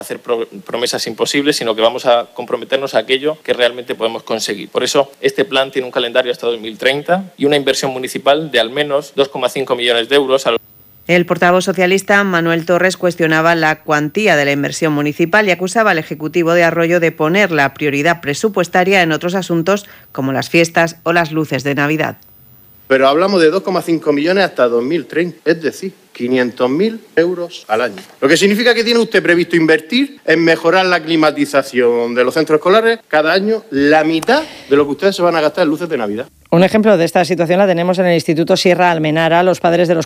hacer promesas imposibles, sino que vamos a comprometernos a aquello que realmente podemos conseguir. Por eso, este plan tiene un calendario hasta 2030 y una inversión municipal de al menos 2,5 millones de euros. El portavoz socialista Manuel Torres cuestionaba la cuantía de la inversión municipal y acusaba al Ejecutivo de Arroyo de poner la prioridad presupuestaria en otros asuntos como las fiestas o las luces de Navidad. Pero hablamos de 2,5 millones hasta 2030, es decir, 500.000 euros al año. Lo que significa que tiene usted previsto invertir en mejorar la climatización de los centros escolares cada año la mitad de lo que ustedes se van a gastar en luces de Navidad. Un ejemplo de esta situación la tenemos en el Instituto Sierra Almenara. Los padres de los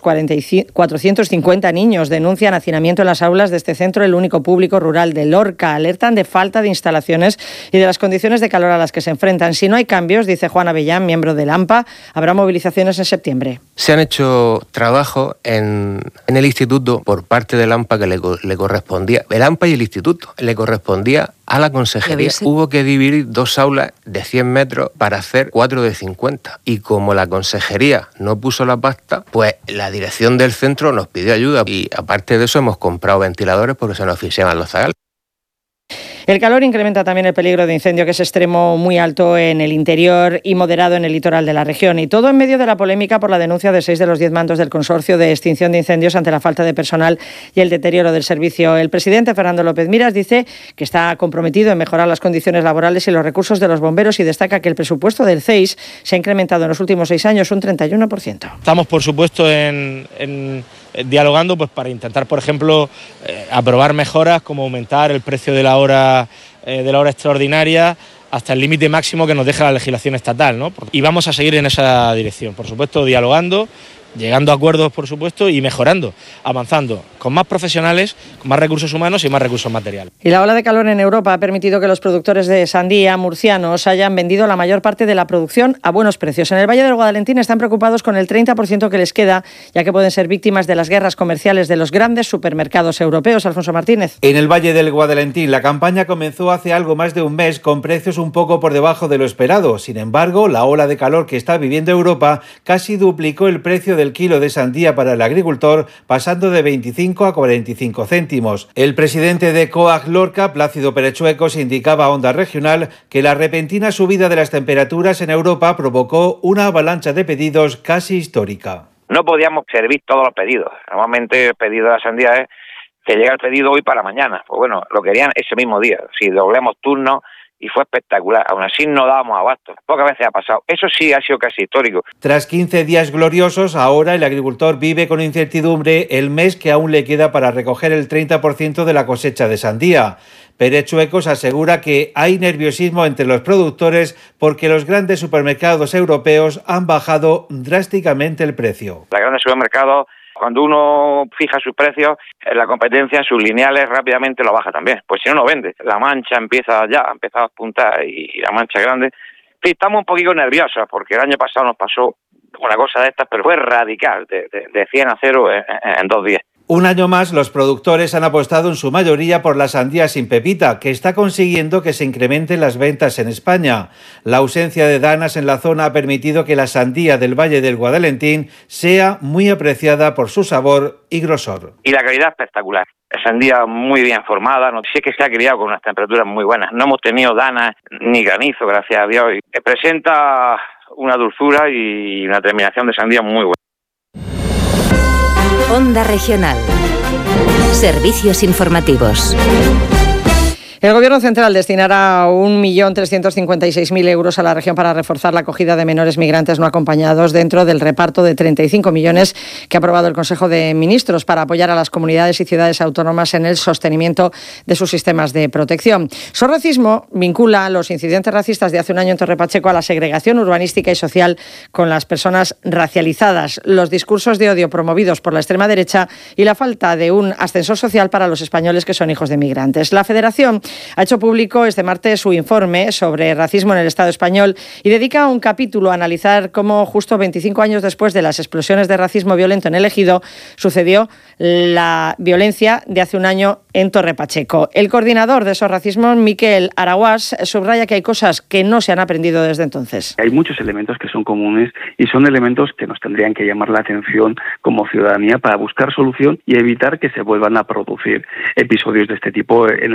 450 niños denuncian hacinamiento en las aulas de este centro, el único público rural de Lorca. Alertan de falta de instalaciones y de las condiciones de calor a las que se enfrentan. Si no hay cambios, dice Juan Avellán, miembro del AMPA, habrá movilizaciones en septiembre. Se han hecho trabajos en el instituto por parte del AMPA que le correspondía. El AMPA y el instituto le correspondía a la consejería. Hubo que dividir 2 aulas de 100 metros para hacer 4 de 50. Y como la consejería no puso la pasta, pues la dirección del centro nos pidió ayuda. Y aparte de eso hemos comprado ventiladores porque se nos asfixiaban los zagales. El calor incrementa también el peligro de incendio, que es extremo muy alto en el interior y moderado en el litoral de la región. Y todo en medio de la polémica por la denuncia de 6 de los 10 mandos del Consorcio de Extinción de Incendios ante la falta de personal y el deterioro del servicio. El presidente, Fernando López Miras, dice que está comprometido en mejorar las condiciones laborales y los recursos de los bomberos y destaca que el presupuesto del CEIS se ha incrementado en los últimos 6 años un 31%. Estamos, por supuesto, dialogando pues para intentar, por ejemplo, aprobar mejoras como aumentar el precio de la hora extraordinaria hasta el límite máximo que nos deja la legislación estatal, ¿no? Y vamos a seguir en esa dirección, por supuesto, dialogando, llegando a acuerdos, por supuesto, y mejorando, avanzando, con más profesionales, con más recursos humanos y más recursos materiales. Y la ola de calor en Europa ha permitido que los productores de sandía murcianos hayan vendido la mayor parte de la producción a buenos precios. En el Valle del Guadalentín están preocupados con el 30% que les queda, ya que pueden ser víctimas de las guerras comerciales de los grandes supermercados europeos. Alfonso Martínez. En el Valle del Guadalentín, la campaña comenzó hace algo más de un mes con precios un poco por debajo de lo esperado. Sin embargo, la ola de calor que está viviendo Europa casi duplicó el precio del kilo de sandía para el agricultor, pasando de 25 a 45 céntimos. El presidente de COAG Lorca, Plácido Perechuecos, indicaba a Onda Regional que la repentina subida de las temperaturas en Europa provocó una avalancha de pedidos casi histórica. No podíamos servir todos los pedidos. Normalmente el pedido de la sandía es que llega el pedido hoy para mañana. Pues bueno, lo querían ese mismo día. Si doblemos turnos, y fue espectacular. Aún así no dábamos abasto. Pocas veces ha pasado. Eso sí ha sido casi histórico. Tras 15 días gloriosos, ahora el agricultor vive con incertidumbre el mes que aún le queda para recoger el 30% de la cosecha de sandía. Perechuecos asegura que hay nerviosismo entre los productores porque los grandes supermercados europeos han bajado drásticamente el precio. Los grandes supermercados, cuando uno fija sus precios, la competencia en sus lineales rápidamente lo baja también. Pues si no, no vende. La mancha empieza a apuntar y la mancha es grande. Sí, estamos un poquito nerviosos porque el año pasado nos pasó una cosa de estas, pero fue radical, de 100 a 0 en 2 días. Un año más, los productores han apostado en su mayoría por la sandía sin pepita, que está consiguiendo que se incrementen las ventas en España. La ausencia de danas en la zona ha permitido que la sandía del Valle del Guadalentín sea muy apreciada por su sabor y grosor. Y la calidad espectacular. La sandía muy bien formada, no sé, que se ha criado con unas temperaturas muy buenas. No hemos tenido danas ni granizo, gracias a Dios. Presenta una dulzura y una terminación de sandía muy buena. Onda Regional. Servicios informativos. El Gobierno central destinará 1.356.000 euros a la región para reforzar la acogida de menores migrantes no acompañados dentro del reparto de 35 millones que ha aprobado el Consejo de Ministros para apoyar a las comunidades y ciudades autónomas en el sostenimiento de sus sistemas de protección. Sorracismo vincula los incidentes racistas de hace un año en Torre Pacheco a la segregación urbanística y social con las personas racializadas, los discursos de odio promovidos por la extrema derecha y la falta de un ascensor social para los españoles que son hijos de migrantes. La Federación ha hecho público este martes su informe sobre racismo en el Estado español y dedica un capítulo a analizar cómo justo 25 años después de las explosiones de racismo violento en el Ejido sucedió la violencia de hace un año en Torre Pacheco. El coordinador de esos racismos, Miquel Araguás, subraya que hay cosas que no se han aprendido desde entonces. Hay muchos elementos que son comunes y son elementos que nos tendrían que llamar la atención como ciudadanía para buscar solución y evitar que se vuelvan a producir episodios de este tipo en